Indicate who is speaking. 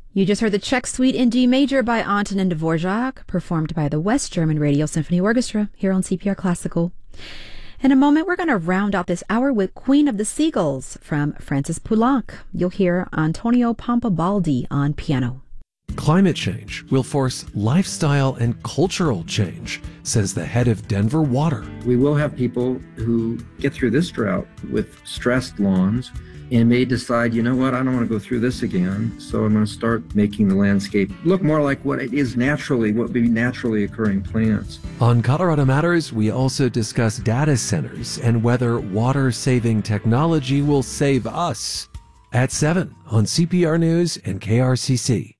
Speaker 1: You just heard the Czech Suite in D major by Antonin Dvorak, performed by the West German Radio Symphony Orchestra here on CPR Classical. In a moment, we're going to round out this hour with Queen of the Seagulls from Francis Poulenc. You'll hear Antonio Pampabaldi on piano.
Speaker 2: Climate change will force lifestyle and cultural change, says the head of Denver Water.
Speaker 3: We will have people who get through this drought with stressed lawns and may decide, you know what, I don't want to go through this again, so I'm going to start making the landscape look more like what it is naturally, what would be naturally occurring plants.
Speaker 2: On Colorado Matters, we also discuss data centers and whether water-saving technology will save us. At 7 on CPR News and KRCC.